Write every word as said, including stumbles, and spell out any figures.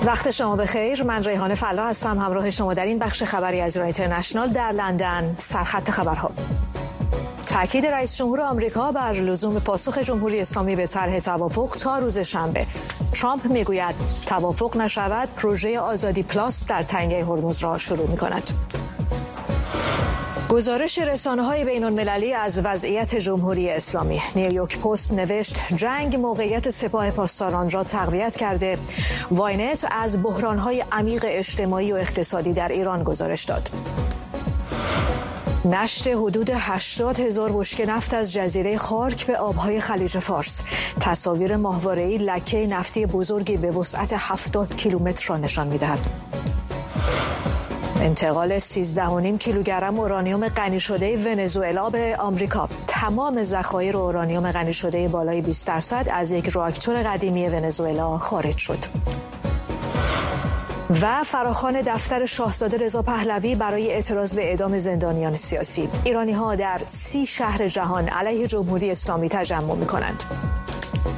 وقت شما بخیر. من ریحانه فلا هستم، همراه شما در این بخش خبری از ایران اینترنشنال. در لندن سرخط خبرها: تاکید رئیس جمهور آمریکا بر لزوم پاسخ جمهوری اسلامی به طرح توافق تا روز شنبه. ترامپ میگوید توافق نشود پروژه آزادی پلاس در تنگه هرمز را شروع می‌کند. گزارش رسانه‌های بین‌المللی از وضعیت جمهوری اسلامی. نیویورک پست نوشت جنگ موقعیت سپاه پاسداران را تقویت کرده. واینت از بحران‌های عمیق اجتماعی و اقتصادی در ایران گزارش داد. نشت حدود هشتاد هزار بشکه نفت از جزیره خارک به آبهای خلیج فارس. تصاویر ماهواره‌ای لکه نفتی بزرگی به وسعت هفتاد کیلومتر را نشان می‌دهد. انتقال سیزده و نیم کیلوگرم اورانیوم غنی شده ونزوئلا به آمریکا. تمام ذخایر اورانیوم غنی شده بالای بیست درصد از یک راکتور قدیمی ونزوئلا خارج شد. و فراخوان دفتر شاهزاده رضا پهلوی برای اعتراض به اعدام زندانیان سیاسی. ایرانی‌ها در سی شهر جهان علیه جمهوری اسلامی تجمع می‌کنند.